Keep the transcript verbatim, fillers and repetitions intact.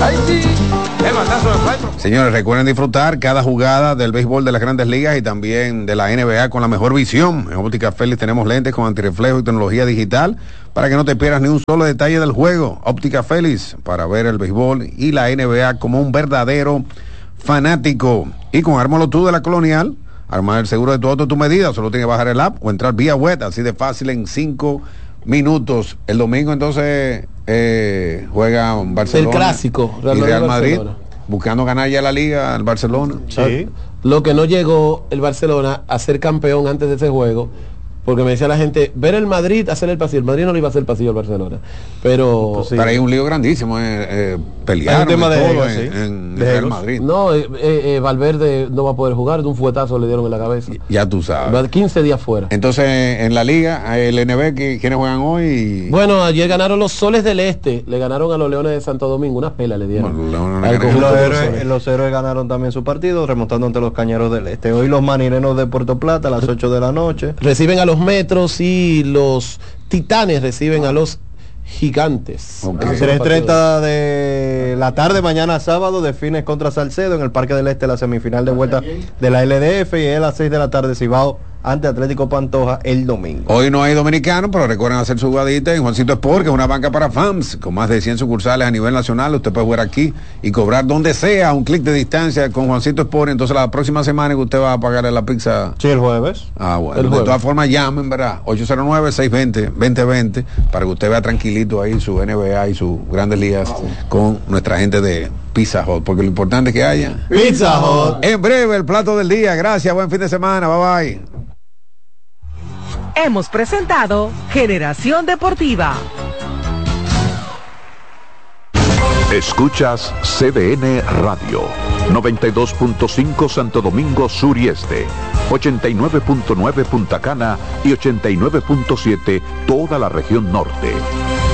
¡Ay, sí! El batazo de Fly. Señores, recuerden disfrutar cada jugada del béisbol de las Grandes Ligas y también de la N B A con la mejor visión. En Óptica Félix tenemos lentes con antirreflejo y tecnología digital para que no te pierdas ni un solo detalle del juego. Óptica Félix, para ver el béisbol y la N B A como un verdadero fanático. Y con Ármalo Tú de la Colonial, armar el seguro de tu auto a tu medida. Solo tienes que bajar el app o entrar vía web, así de fácil en cinco minutos. El domingo entonces eh, juega Barcelona. El clásico. Real, y Real Madrid, Madrid buscando ganar ya la liga el Barcelona. Sí. Lo que no llegó el Barcelona a ser campeón antes de ese juego, porque me decía la gente, ver el Madrid hacer el pasillo. El Madrid no le iba a hacer el pasillo al Barcelona. Pero... Pues sí. Para ahí un lío grandísimo, eh, eh, pelear un tema de todo Diego, en, sí. en de Real Madrid. No, eh, eh, Valverde no va a poder jugar, de un fuetazo le dieron en la cabeza. Ya tú sabes. quince días fuera. Entonces, en la liga, el N B, ¿quiénes juegan hoy? Bueno, ayer ganaron los Soles del Este, le ganaron a los Leones de Santo Domingo, una pela le dieron. Bueno, los, los, héroes, los héroes ganaron también su partido, remontando ante los Cañeros del Este. Hoy los Marineros de Puerto Plata a las ocho de la noche. Reciben a los Metros y los Titanes reciben a los Gigantes. Okay. tres treinta de la tarde mañana sábado defines contra Salcedo en el Parque del Este la semifinal de vuelta de la L D F y es a las seis de la tarde Cibao ante Atlético Pantoja el domingo. Hoy no hay dominicano, pero recuerden hacer su jugadita en Juancito Sport, que es una banca para fans con más de cien sucursales a nivel nacional. Usted puede jugar aquí y cobrar donde sea, un clic de distancia con Juancito Sport. Entonces la próxima semana que usted va a pagarle la pizza. Sí, el jueves. Ah, bueno. El de jueves. todas formas llamen, ¿verdad? ocho cero nueve, seis dos cero, dos cero dos cero para que usted vea tranquilito ahí su N B A y sus grandes ligas con nuestra gente de Pizza Hut, porque lo importante es que haya Pizza Hut. En breve el plato del día. Gracias, buen fin de semana, bye bye. Hemos presentado Generación Deportiva. Escuchas C D N Radio, noventa y dos punto cinco Santo Domingo Sur y Este, ochenta y nueve punto nueve Punta Cana y ochenta y nueve punto siete toda la región norte.